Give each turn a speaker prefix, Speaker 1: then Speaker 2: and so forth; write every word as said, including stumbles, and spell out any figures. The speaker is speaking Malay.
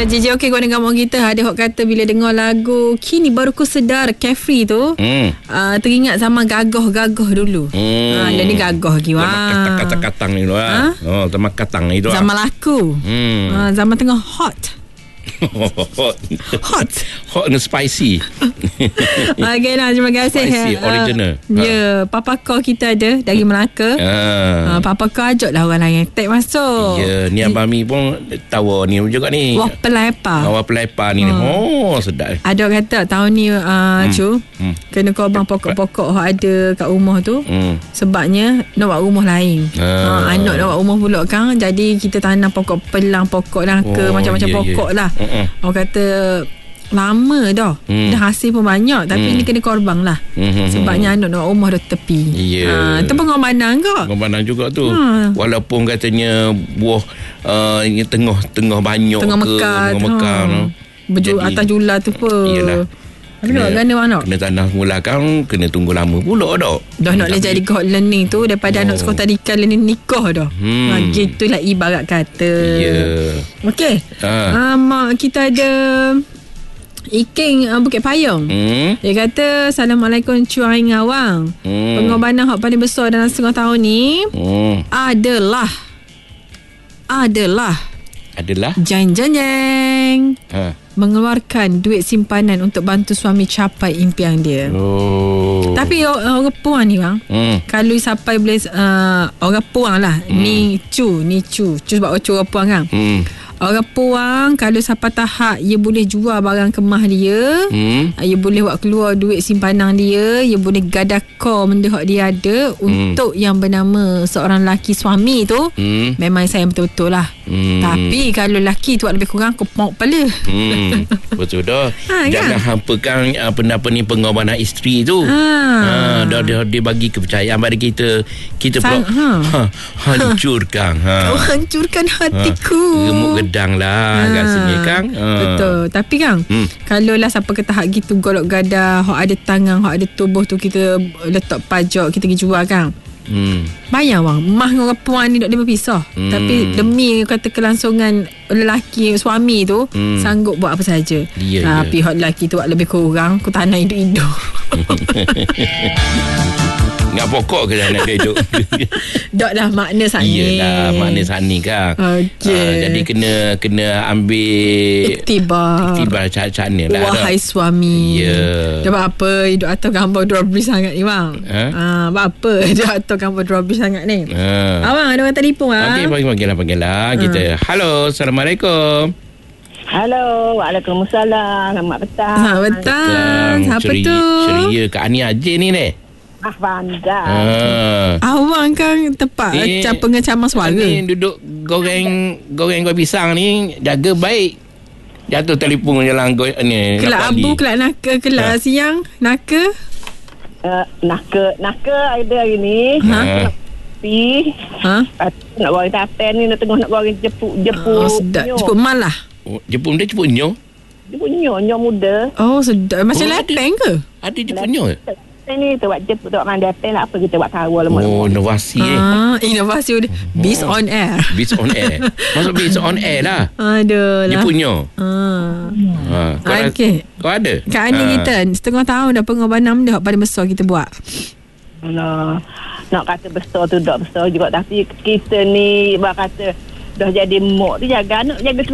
Speaker 1: Ya, J J okey guna gambar kita ada hok kata bila dengar lagu Kini Baru Ku Sedar Carefree tu, hmm. uh, teringat zaman gagah-gagah dulu. Hmm. Uh, dan ni gagah lagi.
Speaker 2: Zaman katang-katang ni tu lah. Ha? Oh, zaman katang ni tu lah.
Speaker 1: Zaman laku. Hmm. Uh, zaman tengah hot.
Speaker 2: Hot
Speaker 1: Hot
Speaker 2: Hot and spicy.
Speaker 1: Okay lah, terima kasih.
Speaker 2: Spicy,
Speaker 1: uh,
Speaker 2: original.
Speaker 1: Ya, yeah, Papa Kau kita ada dari Melaka. uh. Uh, Papa Kau ajak lah orang lain tag masuk.
Speaker 2: Ya, yeah, ni Abang Mi pun tahu ni juga ni.
Speaker 1: Wah pelepa.
Speaker 2: Wah pelepa ni. uh. Oh sedap.
Speaker 1: Ada orang kata tahun ni uh, hmm. Cu hmm. kena korban pokok-pokok yang ada kat rumah tu. hmm. Sebabnya nak buat rumah lain. uh. uh, Anak nak buat rumah pula kan. Jadi kita tanam pokok pelang, pokok nangka, oh, macam-macam yeah, pokok yeah. lah. Uh-uh. Orang kata lama dah. Hmm. Dah hasil pun banyak. Tapi hmm. ni kena korban lah. hmm. Sebabnya anak nak rumah dah tepi. Ya. Yeah. Ha, tu pengorbanan ke?
Speaker 2: Pengorbanan juga tu. Ha. Walaupun katanya buah uh, tengah-tengah banyak
Speaker 1: tengah
Speaker 2: ke.
Speaker 1: Mekat,
Speaker 2: tengah mekar.
Speaker 1: Ha. Berju atas jula tu pun.
Speaker 2: Iyalah.
Speaker 1: Kena, kena, mana,
Speaker 2: kena tanah mula kan. Kena tunggu lama pula dah.
Speaker 1: Dah nak jadi God learning tu. Daripada oh. anak sekolah tadika learning nikah dah. hmm. ha, Gitulah ibarat kata. Ya. yeah. Okey. ha. uh, Kita ada Iking uh, Bukit Payung. hmm. Dia kata Assalamualaikum Cuai Ngawang. hmm. Pengorbanan hak paling besar dalam setengah tahun ni hmm. Adalah Adalah
Speaker 2: Adalah
Speaker 1: Jeng jeng jeng ha. Mengeluarkan duit simpanan untuk bantu suami capai impian dia. Oh. Tapi orang puang ni bang, hmm. kalau sampai boleh uh, orang puang lah. hmm. Ni cu Ni cu Cu sebab cu orang puang kan. hmm. Orang puang kalau sampai tahap ia boleh jual barang kemah dia, hmm. ia boleh buat keluar duit simpanan dia, ia boleh gadakor benda hak dia ada hmm. untuk yang bernama seorang lelaki suami tu. hmm. Memang sayang betul-betul lah. hmm. Tapi kalau lelaki tu lebih kurang kau pok kepala. hmm. Betul dah. Ha, jangan kan? Hampakan apa-apa ni pengorbanan isteri tu. ha. Ha, dah, dah dia bagi kepercayaan pada kita. Kita pula ha. Ha, hancurkan ha. Oh, hancurkan hatiku. ha. Gemuk gedang lah ha. kat sini Kang. ha. Betul. Tapi Kang, hmm. kalau lah siapa ke tahap gitu golok gada hak ada tangan, hak ada tubuh tu kita letak pajak, kita pergi jual Kang. Hmm. Bayang bang, mah dengan orang puan ni tak dia berpisah. hmm. Tapi demi kata kelangsungan lelaki suami tu, hmm. sanggup buat apa saja. yeah, Tapi yeah. hak lelaki tu buat lebih kurang, aku tak nak hidup-hidup. Ngak pokok ke nak hidup. Dok dah makna sani. Iyalah makna sani kan. Okey. Uh, jadi kena kena ambil iktibar. Iktibar cara-cara lah. Wahai dah. Suami. Ya. Yeah. Dah apa hidup atas gambar dua sangat ni bang. Ha. Ah, uh, apa hidup atas gambar dua sangat ni. Ha. Uh. Abang ada orang telefon ah. Okey, panggil-panggil panggillah. Uh. Kita halo, Assalamualaikum. Halo, Waalaikumsalam. Selamat petang. Selamat petang. Siapa Ceri, tu? Ceria Kak Ani Ajin ni ni. Ah, pandai. Ah. Awang kan tepat eh, macam pengecaman suara. Ni duduk goreng goreng kuih pisang ni jaga baik. Jatuh telefon jalan go ni. Kelak abu, kelak naka, kelak ha. siang, naka. Uh, naka, naka ada hari ni. Ha. Tapi ha? nak goreng tapen ni nak tengah nak goreng jepuk jepuk. Oh, sedap. Jepuk malah. Oh, jepuk dia jepuk nyo. Jepuk nyo, nyo muda. Oh, sedap. Macam oh, lepeng ke? Ada jepuk nyo ke? Ni kita buat jeput tak mandai pen apa kita buat kawal lemah. Oh, inovasi eh. Ah, inovasi udah. Biz on air. Biz on air. Masuk biz on air lah. Aduh lah. Dia punya. Ah. Ha, kau okey. Kau ada? Kak Ani ha. kita setengah tahun dah pengorbanan dah paling besar kita buat. Alah. Nak kata besar tu tak besar juga tapi kita ni bak kata dah jadi mak tu jaga anak jaga